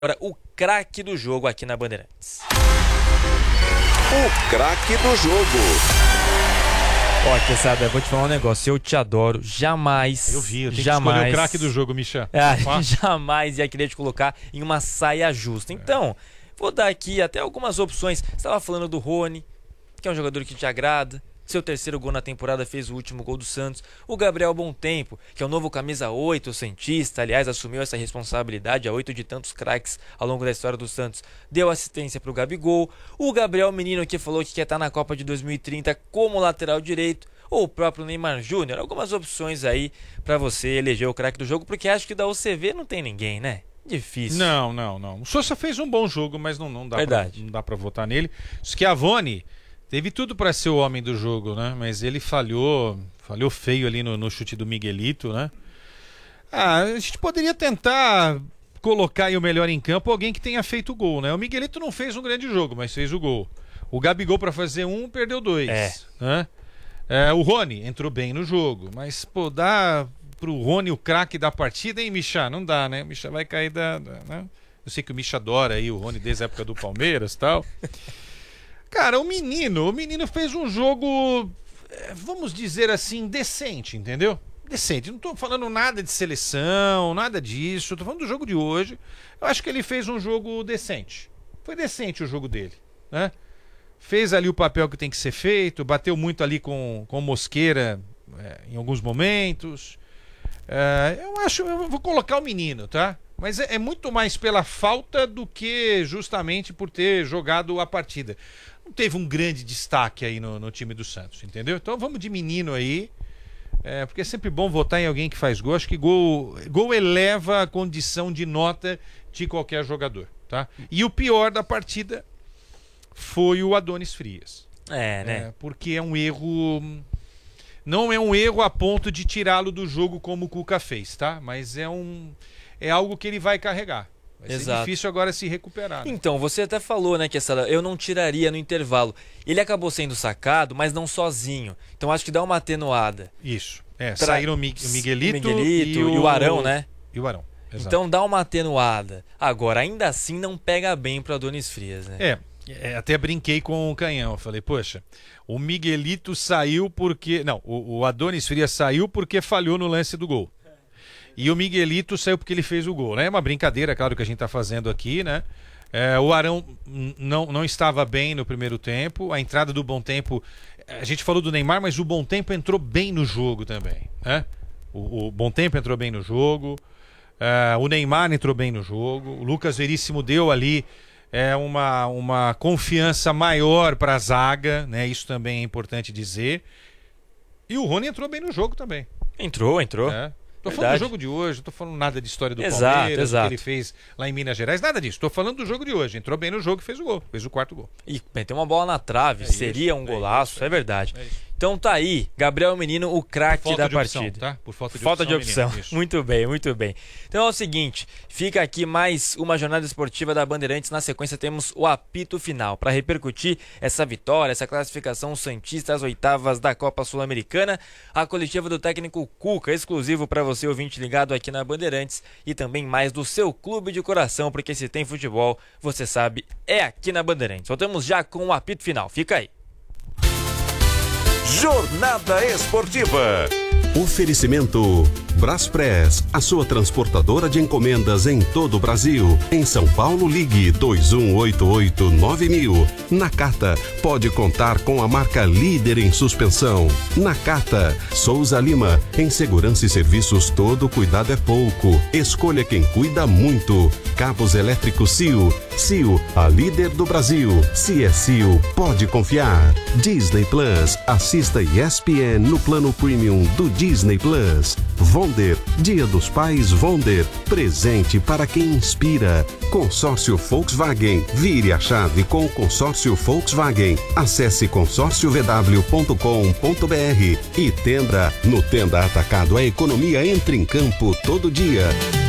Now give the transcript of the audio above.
Agora o craque do jogo aqui na Bandeirantes. O craque do jogo. Ó, Quesada, eu vou te falar um negócio, eu te adoro, jamais... Eu tenho que jamais, escolher o craque do jogo, Michel. Jamais ia querer te colocar em uma saia justa. Então, vou dar aqui até algumas opções. Você estava falando do Rony, que é um jogador que te agrada. Seu terceiro gol na temporada, fez o último gol do Santos. O Gabriel Bontempo, que é o novo camisa 8, o santista, aliás, assumiu essa responsabilidade, a 8 de tantos craques ao longo da história do Santos. Deu assistência pro Gabigol. O Gabriel Menino, que falou que quer estar na Copa de 2030 como lateral direito. Ou o próprio Neymar Júnior. Algumas opções aí para você eleger o craque do jogo, porque acho que da UCV não tem ninguém, né? Difícil. Não. O Sousa fez um bom jogo, mas não dá pra votar nele. Schiavone teve tudo para ser o homem do jogo, né? Mas ele falhou feio ali no chute do Miguelito, né? A gente poderia tentar colocar aí o melhor em campo alguém que tenha feito o gol, né? O Miguelito não fez um grande jogo, mas fez o gol. O Gabigol para fazer um, perdeu dois, né? O Rony entrou bem no jogo, mas dá pro Rony o craque da partida, hein, Michá? Não dá, né? O Michá vai cair né? Eu sei que o Michá adora aí o Rony desde a época do Palmeiras e tal. Cara, o menino fez um jogo, vamos dizer assim, decente, entendeu? Decente. Não tô falando nada de seleção, nada disso. Tô falando do jogo de hoje. Eu acho que ele fez um jogo decente. Foi decente o jogo dele, né? Fez ali o papel que tem que ser feito, bateu muito ali com Mosqueira em alguns momentos. Eu vou colocar o menino, tá? Mas é muito mais pela falta do que justamente por ter jogado a partida. Não teve um grande destaque aí no time do Santos, entendeu? Então vamos de menino aí, porque é sempre bom votar em alguém que faz gol. Acho que gol eleva a condição de nota de qualquer jogador, tá? E o pior da partida foi o Adonis Frias. Né? Porque é um erro... Não é um erro a ponto de tirá-lo do jogo como o Cuca fez, tá? Mas é algo que ele vai carregar. Vai ser difícil agora se recuperar. Né? Então, você até falou, né, que eu não tiraria no intervalo. Ele acabou sendo sacado, mas não sozinho. Então acho que dá uma atenuada. Isso. Saíram o Miguelito e o Arão, né? E o Arão. Exato. Então dá uma atenuada. Agora, ainda assim, não pega bem pro Adonis Frias, né? Até brinquei com o Canhão. Falei, poxa, o Miguelito saiu porque... Não, o Adonis Frias saiu porque falhou no lance do gol. E o Miguelito saiu porque ele fez o gol, né? É uma brincadeira, claro, que a gente tá fazendo aqui, né? O Arão não estava bem no primeiro tempo. A entrada do Bontempo... A gente falou do Neymar, mas o Bontempo entrou bem no jogo também, né? O Bontempo entrou bem no jogo. O Neymar entrou bem no jogo. O Lucas Veríssimo deu ali uma confiança maior para a zaga, né? Isso também é importante dizer. E o Rony entrou bem no jogo também. Entrou. Tô falando do jogo de hoje, não tô falando nada de história do Palmeiras, que ele fez lá em Minas Gerais, nada disso. Tô falando do jogo de hoje. Entrou bem no jogo e fez o gol, fez o quarto gol. E tem uma bola na trave, seria um golaço, é verdade. Então tá aí, Gabriel Menino, o craque da partida. Tá? Por falta de opção. Muito bem. Então é o seguinte, fica aqui mais uma jornada esportiva da Bandeirantes. Na sequência temos o apito final para repercutir essa vitória, essa classificação santista às oitavas da Copa Sul-Americana. A coletiva do técnico Cuca, exclusivo para você, ouvinte ligado aqui na Bandeirantes, e também mais do seu clube de coração, porque se tem futebol, você sabe, é aqui na Bandeirantes. Voltamos já com o apito final. Fica aí. Jornada Esportiva. Oferecimento Braspress, a sua transportadora de encomendas em todo o Brasil. Em São Paulo, ligue 2188-9000. Nakata, pode contar com a marca líder em suspensão. Nakata, Souza Lima, em segurança e serviços todo cuidado é pouco. Escolha quem cuida muito. Cabos elétricos CIO, a líder do Brasil. Se é CIO, pode confiar. Disney Plus, assista ESPN no plano premium do Disney Plus. Wonder, Dia dos Pais Wonder, presente para quem inspira. Consórcio Volkswagen, vire a chave com o consórcio Volkswagen. Acesse consórciovw.com.br e Tenda. No Tenda Atacado, a economia entra em campo todo dia.